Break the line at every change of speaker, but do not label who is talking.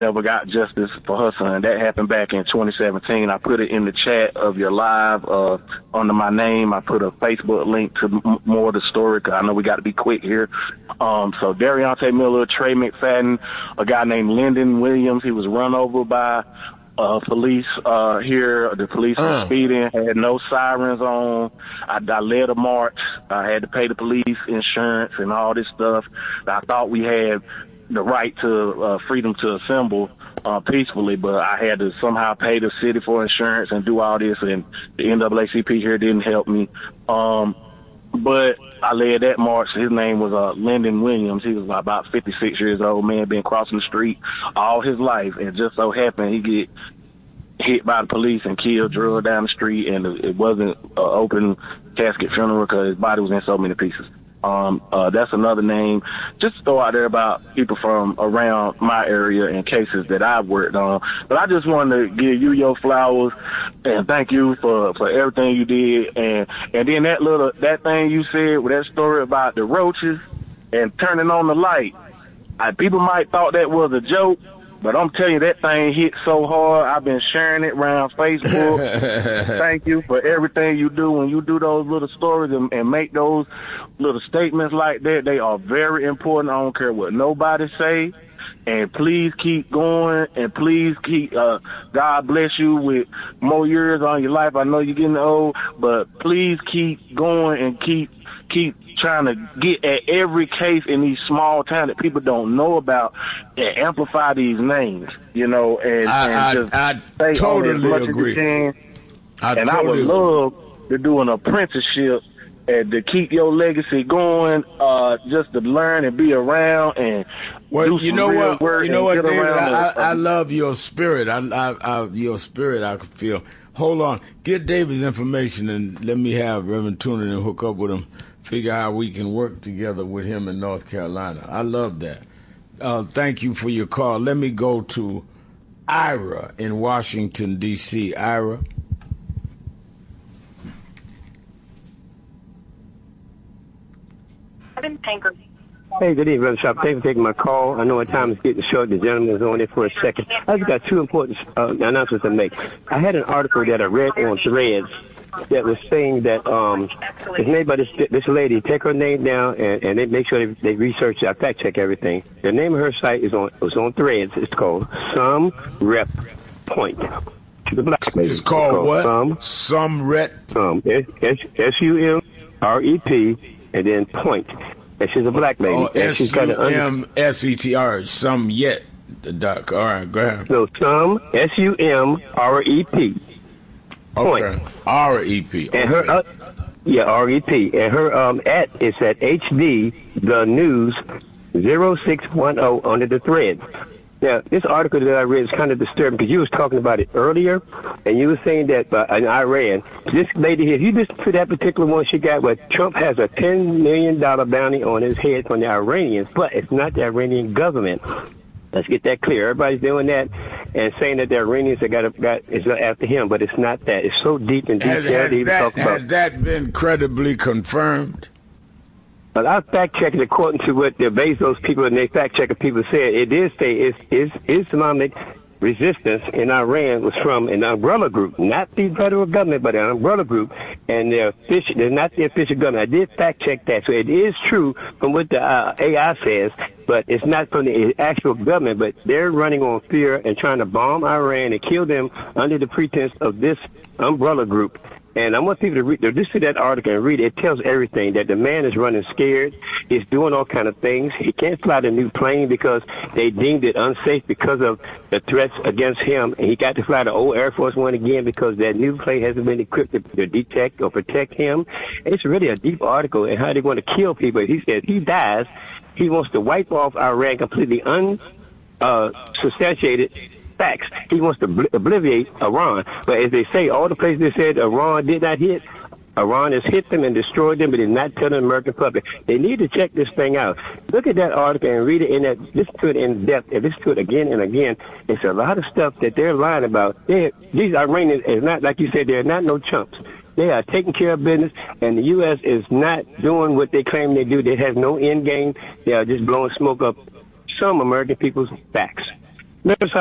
never got justice for her son. That happened back in 2017. I put it in the chat of your live under my name. I put a Facebook link to more of the story because I know we got to be quick here. So Darionte Miller, Trey McFadden, a guy named Lyndon Williams, he was run over by police here. The police were speeding, had no sirens on. I led a march. I had to pay the police insurance and all this stuff. I thought we had the right to freedom to assemble peacefully, but I had to somehow pay the city for insurance and do all this, and the NAACP here didn't help me. But I led that march. His name was Lyndon Williams. He was about 56 years old, man, been crossing the street all his life, and just so happened he get hit by the police and killed, drug down the street, and it wasn't an open casket funeral because his body was in so many pieces. That's another name. Just throw out there about people from around my area and cases that I've worked on. But I just wanted to give you your flowers and thank you for everything you did. And then that thing you said with that story about the roaches and turning on the light. People might thought that was a joke, but I'm telling you, that thing hit so hard. I've been sharing it around Facebook. Thank you for everything you do. When you do those little stories and make those little statements like that, they are very important. I don't care what nobody say. And please keep going, and please keep, God bless you with more years on your life. I know you're getting old, but please keep going and keep trying to get at every case in these small towns that people don't know about and amplify these names, and just stay
totally
on as much
agree.
as you can. I would love to do an apprenticeship and to keep your legacy going, just to learn and be around and do some real work.
You know what, David? I love your spirit. Your spirit, I can feel. Hold on. Get David's information and let me have Reverend Tunin and hook up with him. Figure out how we can work together with him in North Carolina. I love that. Thank you for your call. Let me go to Ira in Washington, D.C. Ira.
Hey, good evening, Brother Sharp. Thanks for taking my call. I know my time is getting short. The gentleman is on there for a second. I just got two important announcements to make. I had an article that I read on Threads that was saying that it's made by this lady. Take her name down and they make sure they research. I fact check everything. The name of her site is on Threads. It's called Some Rep Point. The black lady.
It's called what? Some Rep.
SUMREP and then Point. And she's a black lady.
SUMSETR. Some yet. The duck. All right, go ahead.
No, some SUMREP. Point.
Okay. REP.
And her, REP. And her at is at HD the News 0610 under the thread. Now, this article that I read is kind of disturbing because you was talking about it earlier, and you were saying that in Iran, this lady here, if you listen to that particular one she got, where Trump has a $10 million bounty on his head from the Iranians, but it's not the Iranian government. Let's get that clear. Everybody's doing that and saying that the Iranians is after him, but it's not that. It's so deep in detail.
Has that been credibly confirmed?
But I fact checked it according to what the Bezos people and they fact checker people said. It did say Islamic resistance in Iran was from an umbrella group, not the federal government, but an umbrella group, and they're not the official government. I did fact check that, so it is true from what the AI says, but it's not from the actual government. But they're running on fear and trying to bomb Iran and kill them under the pretense of this umbrella group. And I want people to read, just see that article and read it. It tells everything, that the man is running scared. He's doing all kind of things. He can't fly the new plane because they deemed it unsafe because of the threats against him. And he got to fly the old Air Force One again because that new plane hasn't been equipped to detect or protect him. It's really a deep article and how they want to kill people. He said he dies. He wants to wipe off Iran completely unsubstantiated facts. He wants to obliviate Iran. But as they say, all the places they said Iran did not hit, Iran has hit them and destroyed them, but did not tell the American public. They need to check this thing out. Look at that article and read it listen to it in depth, and listen to it again and again. It's a lot of stuff that they're lying about. These Iranians is not, like you said, they're not no chumps. They are taking care of business, and the U.S. is not doing what they claim they do. They have no end game. They are just blowing smoke up some American people's backs. Notice how